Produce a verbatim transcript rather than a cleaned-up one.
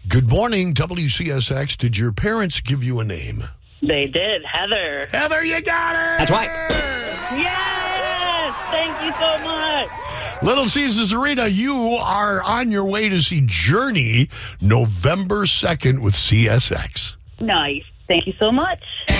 Good morning, W C S X. Did your parents give you a name? They did. Heather. Heather, you got it! That's right. Yes! Thank you so much. Little Caesars Arena, you are on your way to see Journey November second with C S X. Nice. Thank you so much.